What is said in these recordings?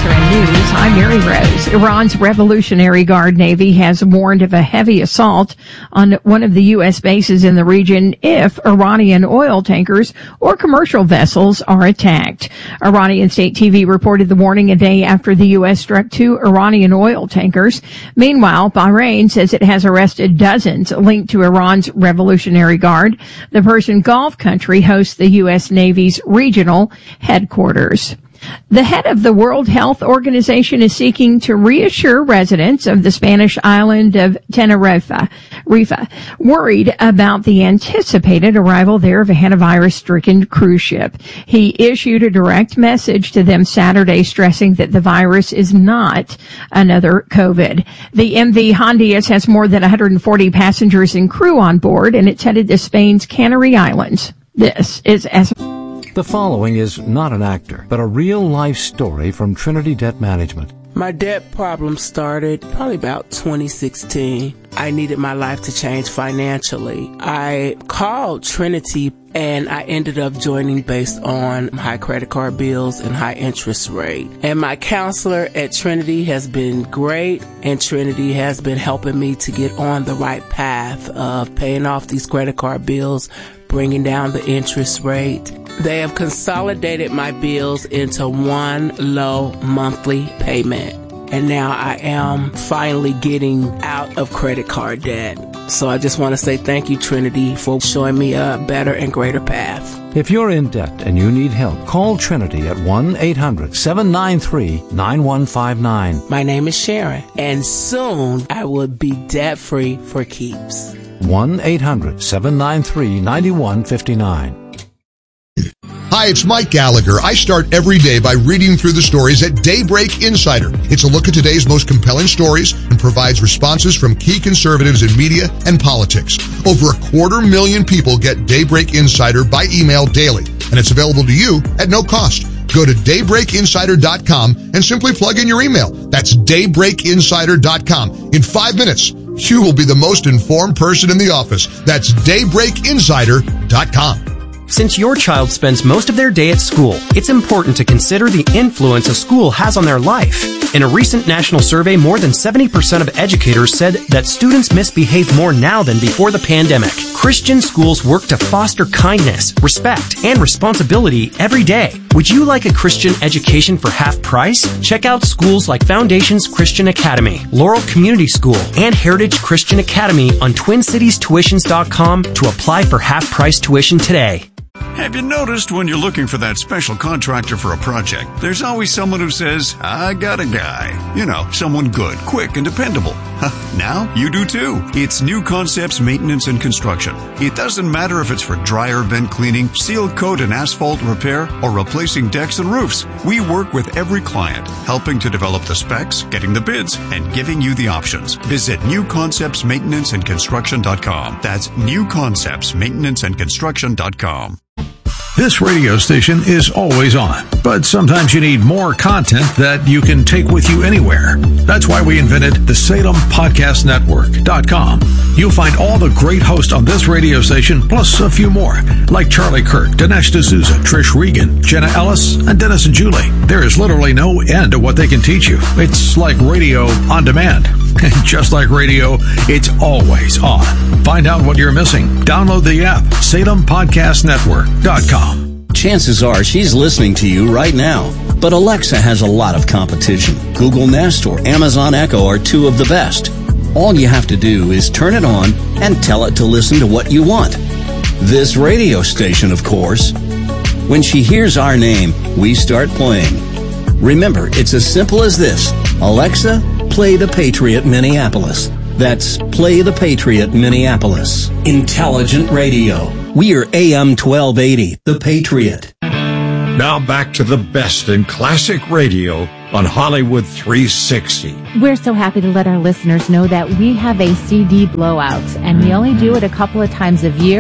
Lutheran News. I'm Mary Rose. Iran's Revolutionary Guard Navy has warned of a heavy assault on one of the U.S. bases in the region if Iranian oil tankers or commercial vessels are attacked. Iranian state TV reported the warning a day after the U.S. struck 2 Iranian oil tankers. Meanwhile, Bahrain says it has arrested dozens linked to Iran's Revolutionary Guard. The Persian Gulf country hosts the U.S. Navy's regional headquarters. The head of the World Health Organization is seeking to reassure residents of the Spanish island of Tenerife, worried about the anticipated arrival there of a hantavirus-stricken cruise ship. He issued a direct message to them Saturday stressing that the virus is not another COVID. The MV Hondias has more than 140 passengers and crew on board, and it's headed to Spain's Canary Islands. This is The following is not an actor, but a real-life story from Trinity Debt Management. My debt problem started probably about 2016. I needed my life to change financially. I called Trinity and I ended up joining based on high credit card bills and high interest rate. And my counselor at Trinity has been great, and Trinity has been helping me to get on the right path of paying off these credit card bills, bringing down the interest rate. They have consolidated my bills into one low monthly payment. And now I am finally getting out of credit card debt. So I just want to say thank you, Trinity, for showing me a better and greater path. If you're in debt and you need help, call Trinity at 1-800-793-9159. My name is Sharon, and soon I will be debt-free for keeps. 1-800-793-9159. Hi, it's Mike Gallagher. I start every day by reading through the stories at Daybreak Insider. It's a look at today's most compelling stories and provides responses from key conservatives in media and politics. Over 250,000 people get Daybreak Insider by email daily, and it's available to you at no cost. Go to daybreakinsider.com and simply plug in your email. That's daybreakinsider.com. In 5 minutes, you will be the most informed person in the office. That's daybreakinsider.com. Since your child spends most of their day at school, it's important to consider the influence a school has on their life. In a recent national survey, more than 70% of educators said that students misbehave more now than before the pandemic. Christian schools work to foster kindness, respect, and responsibility every day. Would you like a Christian education for half price? Check out schools like Foundations Christian Academy, Laurel Community School, and Heritage Christian Academy on TwinCitiesTuitions.com to apply for half-price tuition today. Have you noticed when you're looking for that special contractor for a project, there's always someone who says, I got a guy. You know, someone good, quick, and dependable. Now you do too. It's New Concepts Maintenance and Construction. It doesn't matter if it's for dryer vent cleaning, seal coat and asphalt repair, or replacing decks and roofs. We work with every client, helping to develop the specs, getting the bids, and giving you the options. Visit newconceptsmaintenanceandconstruction.com. That's newconceptsmaintenanceandconstruction.com. This radio station is always on, but sometimes you need more content that you can take with you anywhere. That's why we invented the SalemPodcastNetwork.com. You'll find all the great hosts on this radio station, plus a few more, like Charlie Kirk, Dinesh D'Souza, Trish Regan, Jenna Ellis, and Dennis and Julie. There is literally no end to what they can teach you. It's like radio on demand. And just like radio, it's always on. Find out what you're missing. Download the app, SalemPodcastNetwork.com. Chances are she's listening to you right now. But Alexa has a lot of competition. Google Nest or Amazon Echo are two of the best. All you have to do is turn it on and tell it to listen to what you want. This radio station, of course. When she hears our name, we start playing. Remember, it's as simple as this. Alexa, play The Patriot Minneapolis. That's Play The Patriot Minneapolis. Intelligent radio. We are AM 1280, The Patriot. Now back to the best in classic radio on Hollywood 360. We're so happy to let our listeners know that we have a CD blowout, and we only do it a couple of times a year.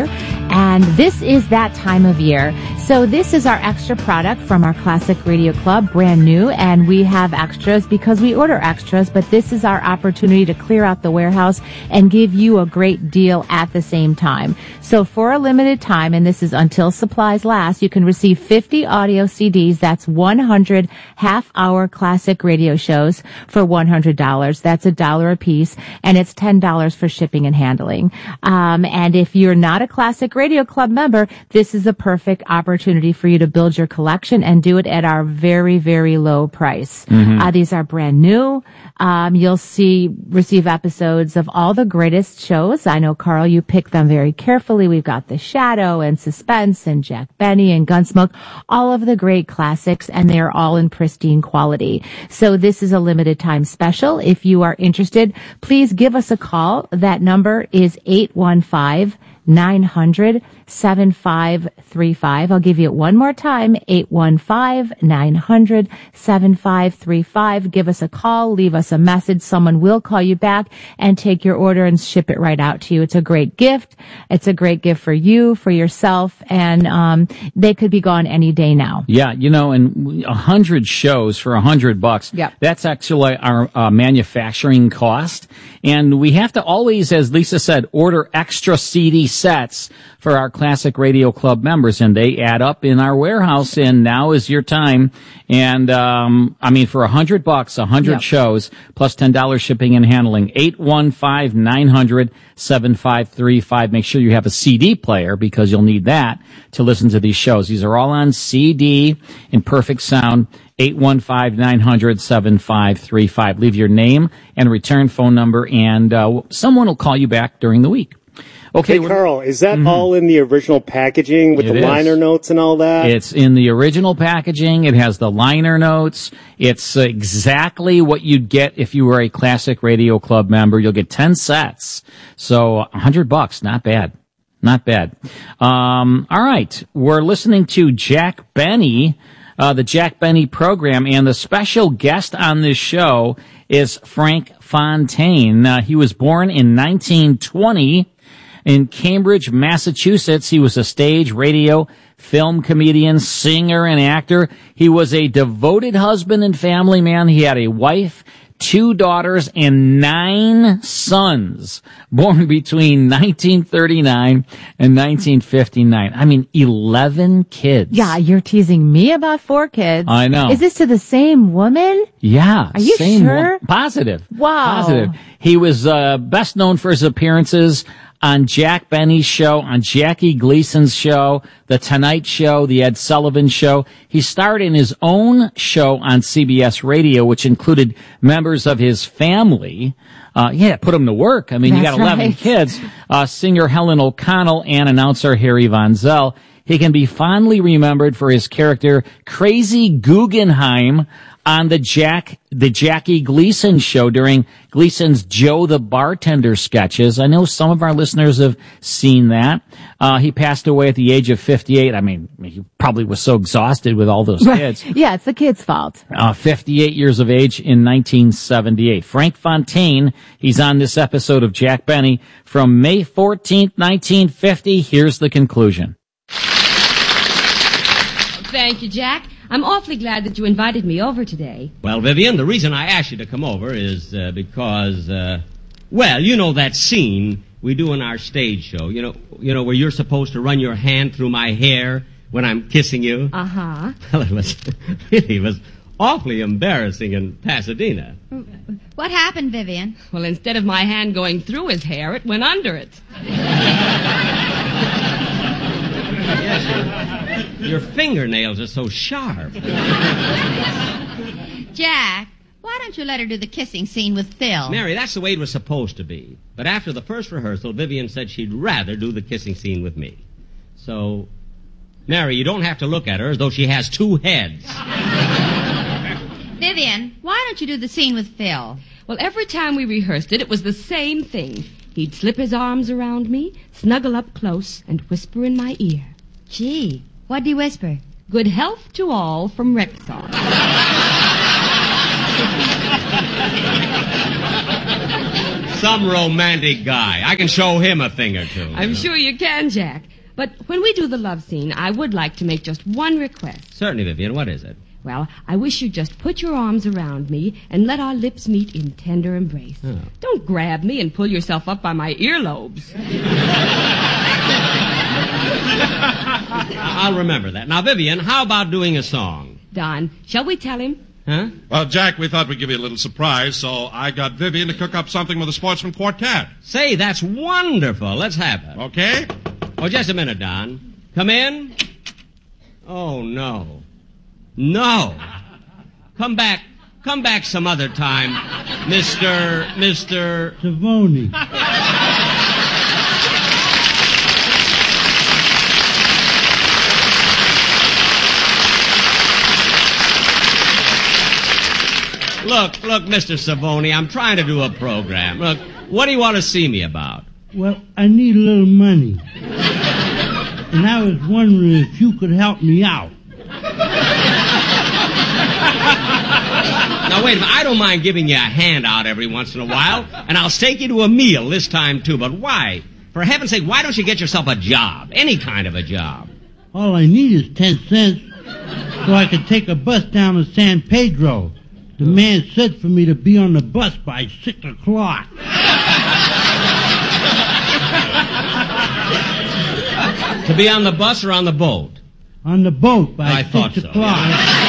And this is that time of year. So this is our extra product from our Classic Radio Club, brand new, and we have extras because we order extras, but this is our opportunity to clear out the warehouse and give you a great deal at the same time. So for a limited time, and this is until supplies last, you can receive 50 audio CDs. That's 100 half-hour classic radio shows for $100. That's $1 a piece, and it's $10 for shipping and handling. And if you're not a Classic Radio Club member, this is a perfect opportunity for you to build your collection and do it at our very, very low price. These are brand new. You'll receive episodes of all the greatest shows. I know, Carl, you picked them very carefully. We've got The Shadow and Suspense and Jack Benny and Gunsmoke, all of the great classics, and they're all in pristine quality. So this is a limited time special. If you are interested, please give us a call. That number is 815-900-7535. I'll give you it one more time, 815-900-7535. Give us a call, leave us a message. Someone will call you back and take your order and ship it right out to you. It's a great gift. It's a great gift for you, for yourself, and they could be gone any day now. Yeah, and 100 shows for $100. Yep. That's actually our manufacturing cost. And we have to always, as Lisa said, order extra CD sets for our Classic Radio Club members, and they add up in our warehouse, and now is your time. And for $100, 100 shows plus $10 shipping and handling. 815-900-7535. Make sure you have a CD player because you'll need that to listen to these shows. These are all on CD in perfect sound. 815-900-7535. Leave your name and return phone number, and someone will call you back during the week. Okay, hey, Carl, is that all in the original packaging with the liner notes and all that? It's in the original packaging. It has the liner notes. It's exactly what you'd get if you were a Classic Radio Club member. You'll get 10 sets. So $100, not bad. Not bad. All right. We're listening to Jack Benny, the Jack Benny program, and the special guest on this show is Frank Fontaine. He was born in 1920 in Cambridge, Massachusetts. He was a stage, radio, film comedian, singer, and actor. He was a devoted husband and family man. He had a wife, 2 daughters, and 9 sons born between 1939 and 1959. I mean, 11 kids. Yeah, you're teasing me about 4 kids. I know. Is this to the same woman? Yeah. Are you sure? Positive. Wow. Positive. He was best known for his appearances on Jack Benny's show, on Jackie Gleason's show, The Tonight Show, The Ed Sullivan Show. He starred in his own show on CBS Radio, which included members of his family. Put him to work. I mean, you got 11 kids. Singer Helen O'Connell and announcer Harry Von Zell. He can be fondly remembered for his character Crazy Guggenheim on the Jackie Gleason show during Gleason's Joe the Bartender sketches. I know some of our listeners have seen that. He passed away at the age of 58. I mean, he probably was so exhausted with all those kids. Yeah, it's the kids' fault. 58 years of age in 1978. Frank Fontaine, he's on this episode of Jack Benny from May 14th, 1950. Here's the conclusion. Thank you, Jack. I'm awfully glad that you invited me over today. Well, Vivian, the reason I asked you to come over is because, you know that scene we do in our stage show. You know where you're supposed to run your hand through my hair when I'm kissing you? Uh-huh. Well, it was awfully embarrassing in Pasadena. What happened, Vivian? Well, instead of my hand going through his hair, it went under it. Yes, your fingernails are so sharp. Jack, why don't you let her do the kissing scene with Phil? Mary, that's the way it was supposed to be. But after the first rehearsal, Vivian said she'd rather do the kissing scene with me. So, Mary, you don't have to look at her as though she has 2 heads. Vivian, why don't you do the scene with Phil? Well, every time we rehearsed it, it was the same thing. He'd slip his arms around me, snuggle up close, and whisper in my ear. Gee, what'd he whisper? Good health to all from Rexall. Some romantic guy. I can show him a thing or two. I'm sure you can, Jack. But when we do the love scene, I would like to make just one request. Certainly, Vivian. What is it? Well, I wish you'd just put your arms around me and let our lips meet in tender embrace. Oh. Don't grab me and pull yourself up by my earlobes. I'll remember that. Now, Vivian, how about doing a song? Don, shall we tell him? Huh? Well, Jack, we thought we'd give you a little surprise, so I got Vivian to cook up something with the Sportsman Quartet. Say, that's wonderful. Let's have it. Okay? Oh, just a minute, Don. Come in. Oh, no. No. Come back some other time, Mr. Savoni. Look, Mr. Savoni, I'm trying to do a program. Look, what do you want to see me about? Well, I need a little money. And I was wondering if you could help me out. Now, wait a minute. I don't mind giving you a handout every once in a while, and I'll take you to a meal this time, too. But why? For heaven's sake, why don't you get yourself a job? Any kind of a job. All I need is 10 cents so I can take a bus down to San Pedro. The man said for me to be on the bus by 6 o'clock. To be on the bus or on the boat? On the boat by I 6 thought so, o'clock.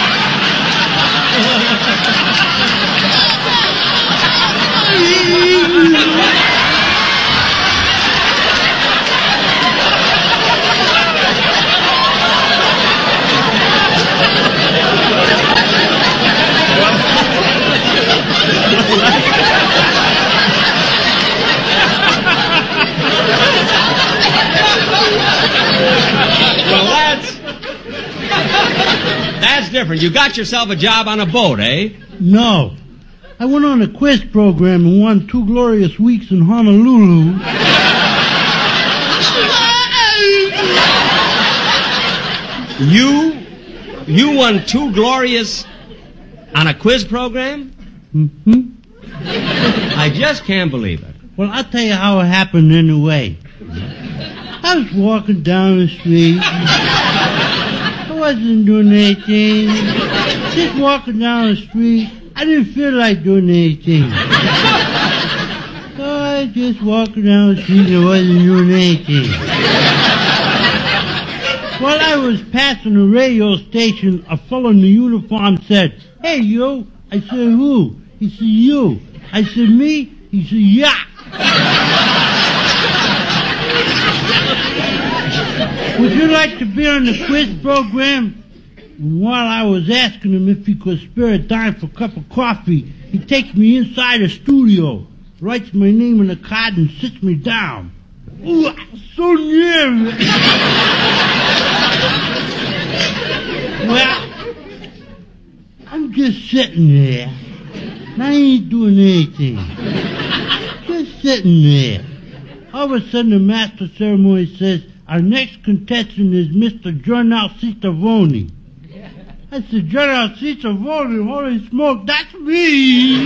Well, that's different. You got yourself a job on a boat, eh? No. I went on a quiz program and won 2 glorious weeks in Honolulu. You won 2 glorious on a quiz program? Mm-hmm. I just can't believe it. Well, I'll tell you how it happened anyway. I was walking down the street. I wasn't doing anything. Just walking down the street. I didn't feel like doing anything. So I just walked down the street and I wasn't doing anything. While I was passing a radio station, a fellow in the uniform said, "Hey, you." I said, "Who?" He said, "You." I said, "Me?" He said, "Yeah." Would you like to be on the quiz program? And while I was asking him if he could spare a dime for a cup of coffee, he takes me inside a studio, writes my name on a card, and sits me down. Ooh, so near me. Well, I'm just sitting there, and I ain't doing anything. Just sitting there. All of a sudden, the master of ceremony says, "Our next contestant is Mr. Jornal Citavoni." I said, "Jornal Citavoni, holy smoke, that's me!"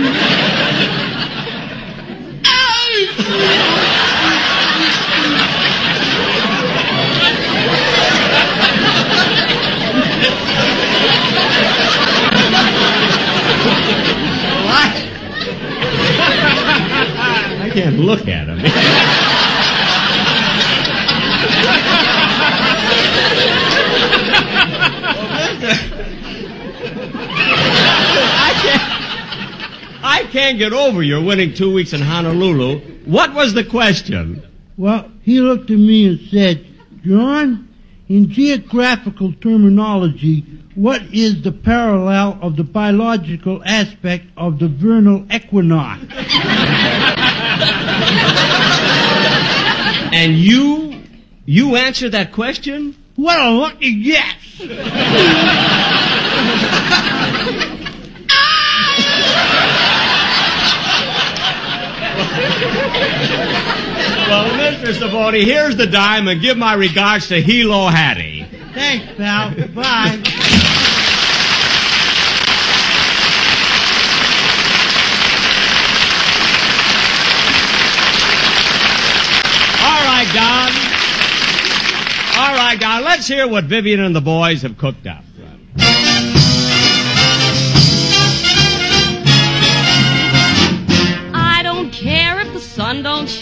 I can't look at him. I can't get over your winning 2 weeks in Honolulu. What was the question? Well, he looked at me and said, "John, in geographical terminology, what is the parallel of the biological aspect of the vernal equinox?" And you answered that question? What a lucky guess! Well, Mr. Savoni, here's the dime, and give my regards to Hilo Hattie. Thanks, pal. Bye. All right, Don. All right, now let's hear what Vivian and the boys have cooked up. I don't care if the sun don't shine.